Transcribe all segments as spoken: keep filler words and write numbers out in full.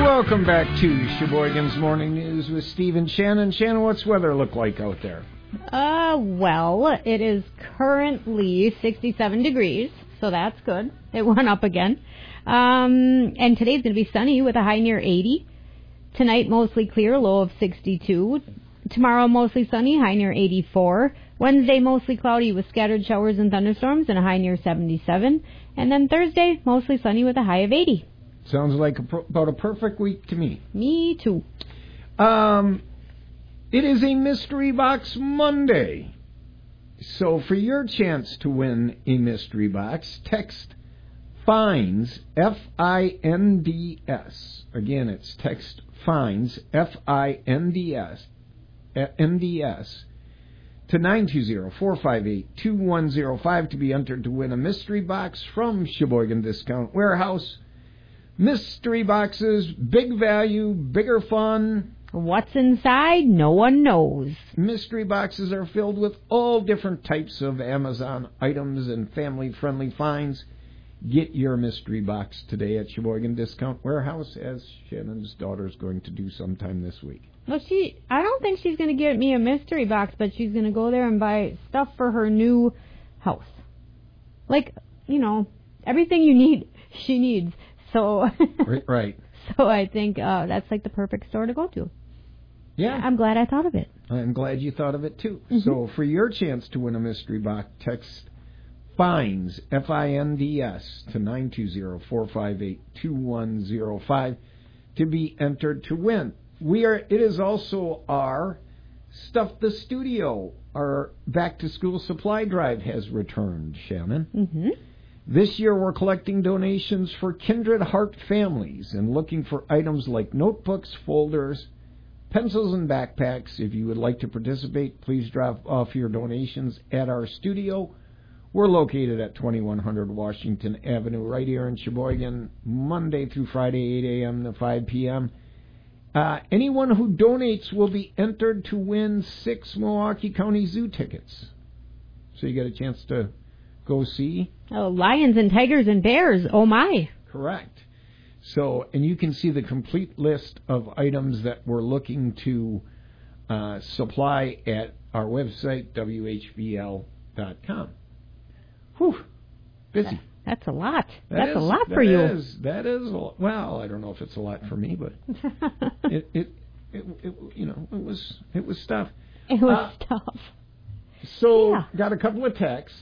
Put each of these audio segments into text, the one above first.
Welcome back to Sheboygan's Morning News with Steve and Shannon. Shannon, what's weather look like out there? Uh, well, it is currently sixty-seven degrees, so that's good. It went up again. Um, and today's going to be sunny with a high near eighty. Tonight, mostly clear, low of sixty-two. Tomorrow, mostly sunny, high near eighty-four. Wednesday, mostly cloudy with scattered showers and thunderstorms and a high near seventy-seven. And then Thursday, mostly sunny with a high of eighty. Sounds like a pro- about a perfect week to me. Me too. Um, it is a Mystery Box Monday. So for your chance to win a Mystery Box, text FINDS, F I N D S. Again, it's text FINDS, F I N D S, N D S, to nine two zero, four five eight, two one zero five to be entered to win a Mystery Box from Sheboygan Discount Warehouse. Mystery boxes, big value, bigger fun. What's inside? No one knows. Mystery boxes are filled with all different types of Amazon items and family-friendly finds. Get your mystery box today at Sheboygan Discount Warehouse, as Shannon's daughter is going to do sometime this week. Well, she, I don't think she's going to get me a mystery box, but she's going to go there and buy stuff for her new house. Like, you know, everything you need, she needs. So, right, right. So I think uh, that's like the perfect store to go to. Yeah. I'm glad I thought of it. I'm glad you thought of it, too. Mm-hmm. So for your chance to win a mystery box, text FINDS, F I N D S, to nine two zero, four five eight, two one zero five to be entered to win. We are. It is also our Stuff the Studio. Our back-to-school supply drive has returned, Shannon. Mm-hmm. This year we're collecting donations for Kindred Heart families and looking for items like notebooks, folders, pencils, and backpacks. If you would like to participate, please drop off your donations at our studio. We're located at twenty-one hundred Washington Avenue, right here in Sheboygan, Monday through Friday, eight a.m. to five p.m. Uh, anyone who donates will be entered to win six Milwaukee County Zoo tickets. So you get a chance to go see. Oh, lions and tigers and bears. Oh, my. Correct. So, and you can see the complete list of items that we're looking to uh, supply at our website, W H B L dot com. Whew. Busy. That's a lot. That That's is, a lot that for you. Is, that is, a lot. Well, I don't know if it's a lot for me, but it, it, it, it, you know, it was, it was stuff. It was uh, tough. So, Yeah. got a couple of texts.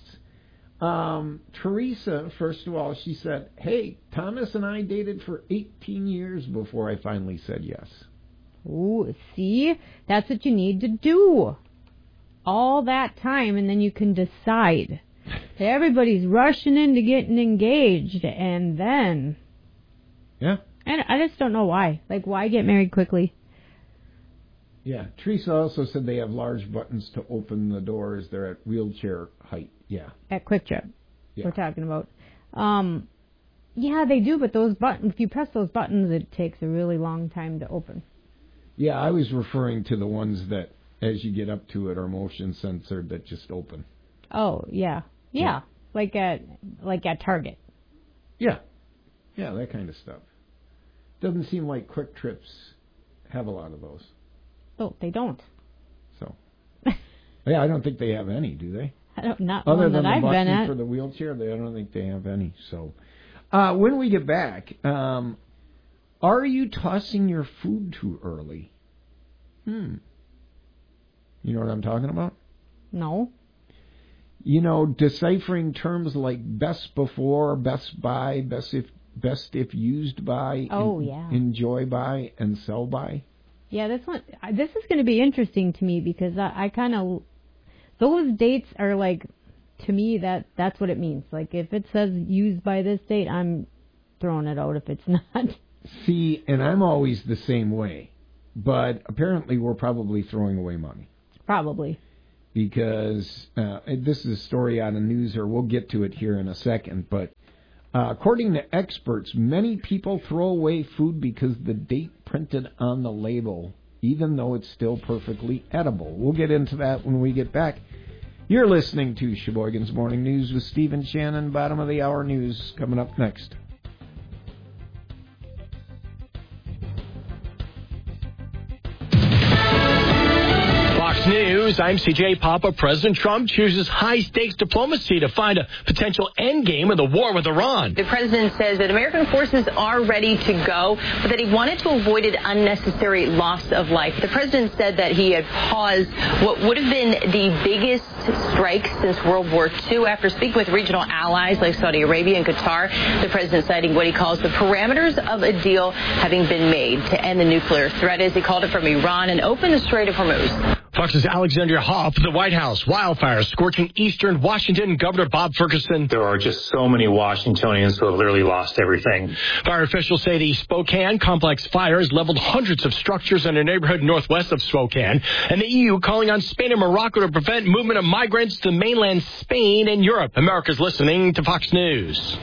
Um, Teresa, first of all, she said, hey, Thomas and I dated for eighteen years before I finally said yes. Ooh, see? That's what you need to do. All that time, and then you can decide. Everybody's rushing into getting engaged, and then... Yeah? And I just don't know why. Like, why get married quickly? Yeah. Teresa also said they have large buttons to open the doors. They're at wheelchair height. Yeah. At Quick Trip, yeah. we're talking about. Um, yeah, they do, but those buttons, if you press those buttons, it takes a really long time to open. Yeah, I was referring to the ones that, as you get up to it, are motion censored that just open. Oh, yeah. Yeah, yeah. like at like at Target. Yeah. Yeah, that kind of stuff. Doesn't seem like Quick Trips have a lot of those. Oh, they don't. So, yeah, I don't think they have any, do they? I don't, not Other one than that the I've button been at. for the wheelchair, they, I don't think they have any. So, uh, when we get back, um, are you tossing your food too early? Hmm. You know what I'm talking about? No. You know, deciphering terms like best before, best by, best if best if used by, oh, en- yeah. enjoy by, and sell by. Yeah, this one. This is going to be interesting to me because I, I kind of those dates are like, to me, that that's what it means. Like if it says used by this date, I'm throwing it out if it's not. See, and I'm always the same way, but apparently we're probably throwing away money. Probably. Because uh, this is a story out of Newser. We'll get to it here in a second. But uh, according to experts, many people throw away food because the date printed on the label, even though it's still perfectly edible. We'll get into that when we get back. You're listening to Sheboygan's Morning News with Steve and Shannon. Bottom of the hour news coming up next. News, I'm C J Papa. President Trump chooses high-stakes diplomacy to find a potential endgame of the war with Iran. The president says that American forces are ready to go, but that he wanted to avoid an unnecessary loss of life. The president said that he had paused what would have been the biggest strike since World War Two after speaking with regional allies like Saudi Arabia and Qatar. The president citing what he calls the parameters of a deal having been made to end the nuclear threat, as he called it, from Iran and open the Strait of Hormuz. Fox's Alexandria Hoff, the White House, wildfires scorching eastern Washington. Governor Bob Ferguson. There are just so many Washingtonians who have literally lost everything. Fire officials say the Spokane complex fires leveled hundreds of structures in a neighborhood northwest of Spokane. And the E U calling on Spain and Morocco to prevent movement of migrants to mainland Spain and Europe. America's listening to Fox News.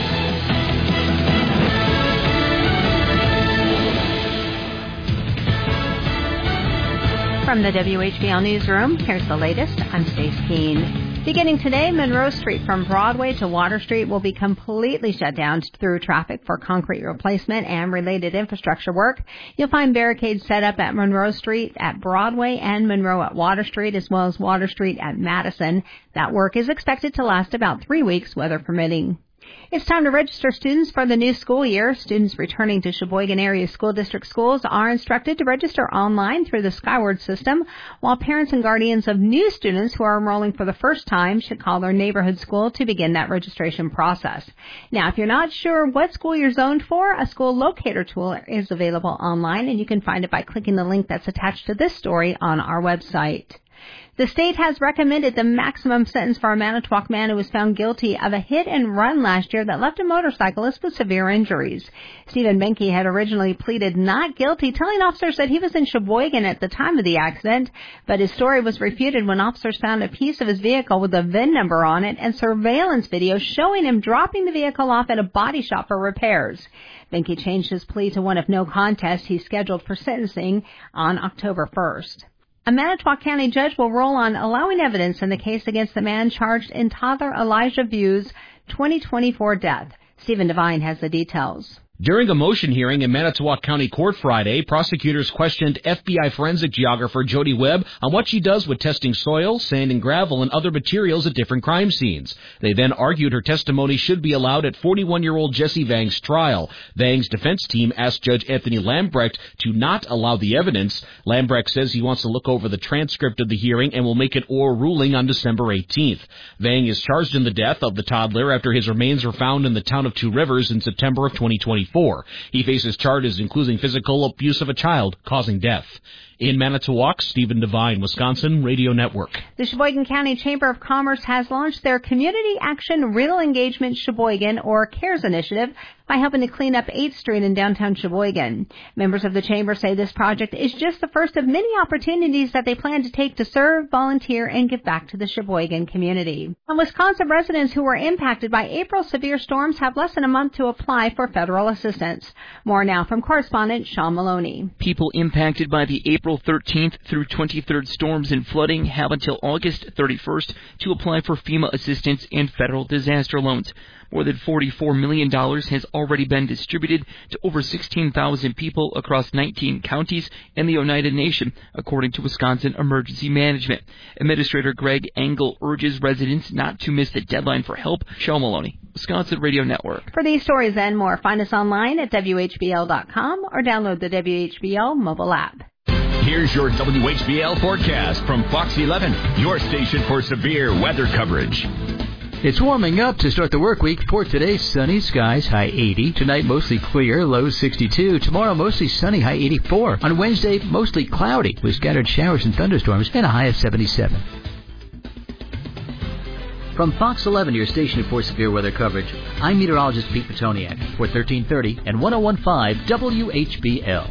From the W H B L Newsroom, here's the latest. I'm Stace Keene. Beginning today, Monroe Street from Broadway to Water Street will be completely shut down through traffic for concrete replacement and related infrastructure work. You'll find barricades set up at Monroe Street at Broadway and Monroe at Water Street, as well as Water Street at Madison. That work is expected to last about three weeks, weather permitting. It's time to register students for the new school year. Students returning to Sheboygan Area School District schools are instructed to register online through the Skyward system, while parents and guardians of new students who are enrolling for the first time should call their neighborhood school to begin that registration process. Now, if you're not sure what school you're zoned for, a school locator tool is available online, and you can find it by clicking the link that's attached to this story on our website. The state has recommended the maximum sentence for a Manitowoc man who was found guilty of a hit and run last year that left a motorcyclist with severe injuries. Stephen Benke had originally pleaded not guilty, telling officers that he was in Sheboygan at the time of the accident, but his story was refuted when officers found a piece of his vehicle with a V I N number on it and surveillance video showing him dropping the vehicle off at a body shop for repairs. Benke changed his plea to one of no contest. He's scheduled for sentencing on October first. A Manitowoc County judge will rule on allowing evidence in the case against the man charged in toddler Elijah View's twenty twenty-four death. Stephen Devine has the details. During a motion hearing in Manitowoc County Court Friday, prosecutors questioned F B I forensic geographer Jody Webb on what she does with testing soil, sand and gravel, and other materials at different crime scenes. They then argued her testimony should be allowed at forty-one-year-old Jesse Vang's trial. Vang's defense team asked Judge Anthony Lambrecht to not allow the evidence. Lambrecht says he wants to look over the transcript of the hearing and will make an oral ruling on December eighteenth. Vang is charged in the death of the toddler after his remains were found in the town of Two Rivers in September of twenty twenty-four. He faces charges including physical abuse of a child causing death. In Manitowoc, Stephen Devine, Wisconsin Radio Network. The Sheboygan County Chamber of Commerce has launched their Community Action Real Engagement Sheboygan, or CARES initiative, by helping to clean up eighth Street in downtown Sheboygan. Members of the Chamber say this project is just the first of many opportunities that they plan to take to serve, volunteer, and give back to the Sheboygan community. And Wisconsin residents who were impacted by April's severe storms have less than a month to apply for federal assistance. More now from correspondent Sean Maloney. People impacted by the April thirteenth through twenty-third storms and flooding have until August thirty-first to apply for FEMA assistance and federal disaster loans. More than forty-four million dollars has already been distributed to over sixteen thousand people across nineteen counties and the Oneida Nation, according to Wisconsin Emergency Management. Administrator Greg Engel urges residents not to miss the deadline for help. Sean Maloney, Wisconsin Radio Network. For these stories and more, find us online at W H B L dot com or download the W H B L mobile app. Here's your W H B L forecast from Fox eleven, your station for severe weather coverage. It's warming up to start the work week. For today, sunny skies, high eighty. Tonight, mostly clear, low sixty-two. Tomorrow, mostly sunny, high eighty-four. On Wednesday, mostly cloudy with scattered showers and thunderstorms and a high of seventy-seven. From Fox eleven, your station for severe weather coverage, I'm meteorologist Pete Petoniak for thirteen thirty and one oh one point five W H B L.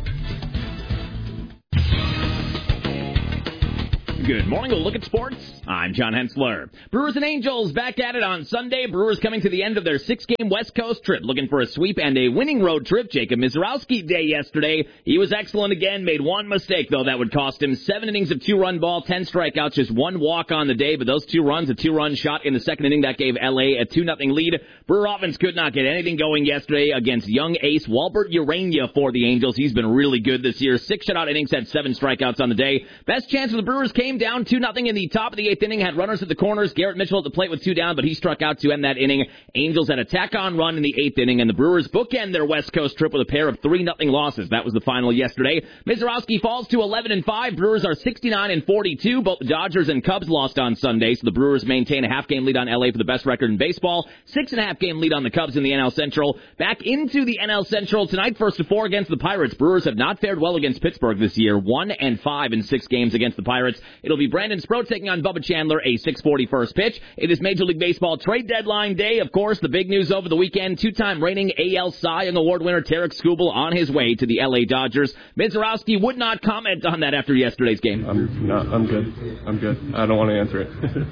Good morning. We'll look at sports. I'm John Hensler. Brewers and Angels back at it on Sunday. Brewers coming to the end of their six-game West Coast trip, looking for a sweep and a winning road trip. Jacob Mizorowski day yesterday. He was excellent again, made one mistake, though, that would cost him seven innings of two-run ball, ten strikeouts, just one walk on the day. But those two runs, a two-run shot in the second inning, that gave L A a two nothing lead. Brewer offense could not get anything going yesterday against young ace Walbert Urania for the Angels. He's been really good this year. Six shutout innings, had seven strikeouts on the day. Best chance of the Brewers came game down two nothing in the top of the eighth inning. Had runners at the corners. Garrett Mitchell at the plate with two down, but he struck out to end that inning. Angels had a tack-on run in the eighth inning, and the Brewers bookend their West Coast trip with a pair of three nothing losses. That was the final yesterday. Mizorowski falls to eleven and five. Brewers are sixty-nine and forty-two. Both the Dodgers and Cubs lost on Sunday, so the Brewers maintain a half-game lead on L A for the best record in baseball. Six and a half game lead on the Cubs in the N L Central. Back into the N L Central tonight, first to four against the Pirates. Brewers have not fared well against Pittsburgh this year. One and five in six games against the Pirates. It'll be Brandon Sproat taking on Bubba Chandler, a six forty first pitch. It is Major League Baseball trade deadline day. Of course, the big news over the weekend, two-time reigning A L Cy Young Award winner Tarek Skubal on his way to the L A Dodgers. Mizorowski would not comment on that after yesterday's game. I'm not, I'm good. I'm good. I don't want to answer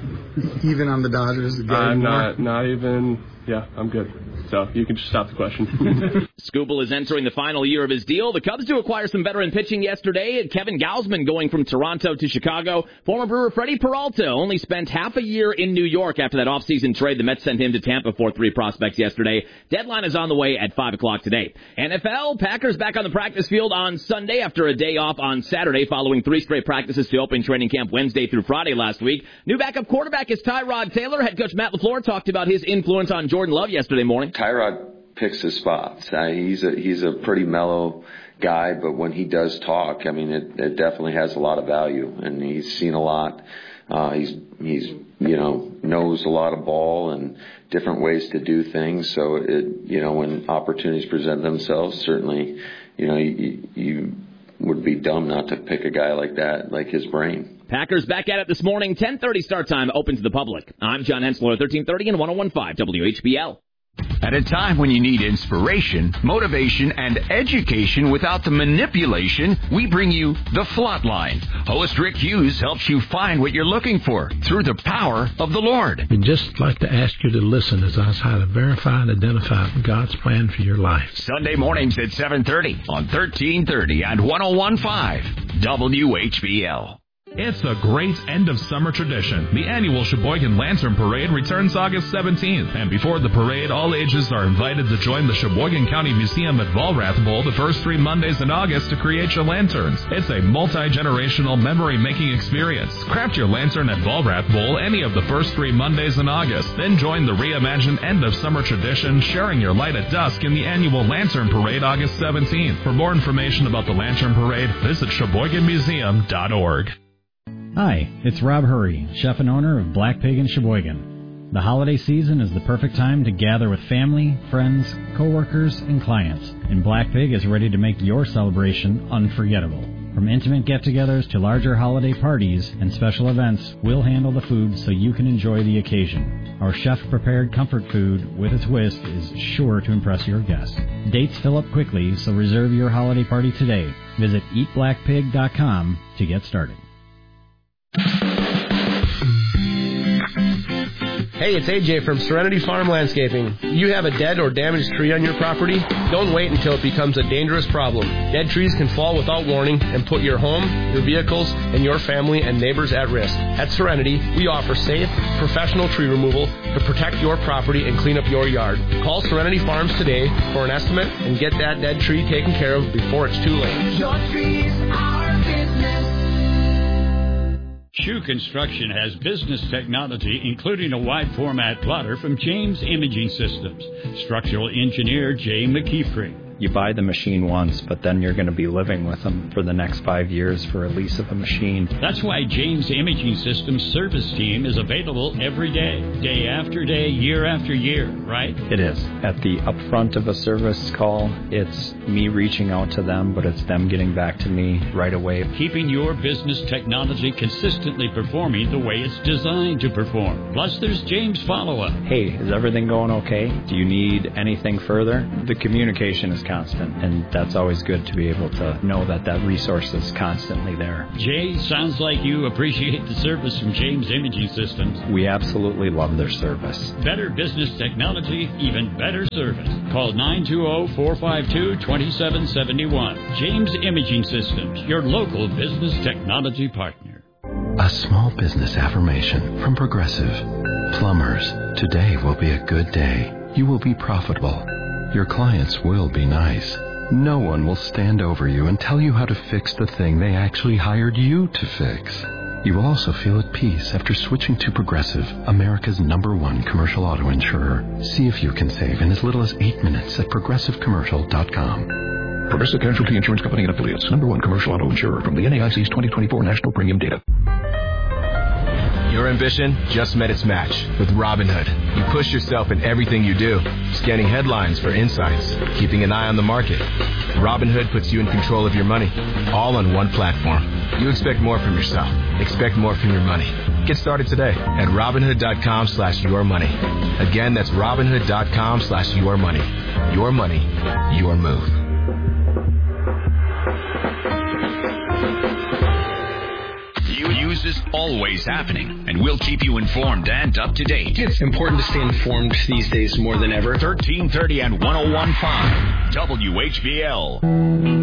it. Even on the Dodgers? I'm not, not even, yeah, I'm good. So you can just stop the question. Skubal is entering the final year of his deal. The Cubs do acquire some veteran pitching yesterday. Kevin Gausman going from Toronto to Chicago. Former Brewer Freddie Peralta only spent half a year in New York after that offseason trade. The Mets sent him to Tampa for three prospects yesterday. Deadline is on the way at five o'clock today. N F L, Packers back on the practice field on Sunday after a day off on Saturday following three straight practices to open training camp Wednesday through Friday last week. New backup quarterback is Tyrod Taylor. Head coach Matt LaFleur talked about his influence on Jordan Love yesterday morning. Tyrod picks his spots. Uh, he's a he's a pretty mellow guy, but when he does talk, I mean, it, it definitely has a lot of value, and he's seen a lot. Uh, he's he's you know knows a lot of ball and different ways to do things. So it you know when opportunities present themselves, certainly you know you, you would be dumb not to pick a guy like that, like his brain. Packers back at it this morning. ten thirty start time, open to the public. I'm John Hensler, thirteen thirty and one oh one point five W H B L. At a time when you need inspiration, motivation, and education without the manipulation, we bring you The Flatline. Host Rick Hughes helps you find what you're looking for through the power of the Lord. I'd just like to ask you to listen as I try to verify and identify God's plan for your life. Sunday mornings at seven thirty on thirteen thirty and one oh one point five W H B L. It's a great end-of-summer tradition. The annual Sheboygan Lantern Parade returns August seventeenth. And before the parade, all ages are invited to join the Sheboygan County Museum at Vollrath Bowl the first three Mondays in August to create your lanterns. It's a multi-generational memory-making experience. Craft your lantern at Vollrath Bowl any of the first three Mondays in August. Then join the reimagined end-of-summer tradition, sharing your light at dusk in the annual Lantern Parade August seventeenth. For more information about the Lantern Parade, visit Sheboygan Museum dot org. Hi, it's Rob Hurry, chef and owner of Black Pig in Sheboygan. The holiday season is the perfect time to gather with family, friends, coworkers, and clients, and Black Pig is ready to make your celebration unforgettable. From intimate get-togethers to larger holiday parties and special events, we'll handle the food so you can enjoy the occasion. Our chef-prepared comfort food with a twist is sure to impress your guests. Dates fill up quickly, so reserve your holiday party today. Visit eat black pig dot com to get started. Hey, it's A J from Serenity Farm Landscaping. You have a dead or damaged tree on your property? Don't wait until it becomes a dangerous problem. Dead trees can fall without warning and put your home, your vehicles, and your family and neighbors at risk. At Serenity, we offer safe, professional tree removal to protect your property and clean up your yard. Call Serenity Farms today for an estimate and get that dead tree taken care of before it's too late. Your trees are business. Shoe Construction has business technology, including a wide-format plotter from James Imaging Systems. Structural engineer Jay McKeefrey. You buy the machine once, but then you're going to be living with them for the next five years for a lease of a machine. That's why James Imaging Systems service team is available every day, day after day, year after year, right? It is. At the upfront of a service call, it's me reaching out to them, but it's them getting back to me right away. Keeping your business technology consistently performing the way it's designed to perform. Plus, there's James follow-up. Hey, is everything going okay? Do you need anything further? The communication is constant, and that's always good to be able to know that that resource is constantly there. Jay, sounds like you appreciate the service from James Imaging Systems. We absolutely love their service. Better business technology, even better service. Call nine two zero, four five two, two seven seven one. James Imaging Systems, your local business technology partner. A small business affirmation from Progressive. Plumbers, today will be a good day. You will be profitable. Your clients will be nice. No one will stand over you and tell you how to fix the thing they actually hired you to fix. You will also feel at peace after switching to Progressive, America's number one commercial auto insurer. See if you can save in as little as eight minutes at progressive commercial dot com. Progressive Casualty Insurance Company and Affiliates. Number one commercial auto insurer from the N A I C's twenty twenty-four National Premium Data. Your ambition just met its match with Robinhood. You push yourself in everything you do, scanning headlines for insights, keeping an eye on the market. Robinhood puts you in control of your money, all on one platform. You expect more from yourself. Expect more from your money. Get started today at Robinhood.com slash your money. Again, that's Robinhood.com slash your money. Your money, your move. News is always happening, and we'll keep you informed and up to date. It's important to stay informed these days more than ever. thirteen thirty and one oh one point five W H B L.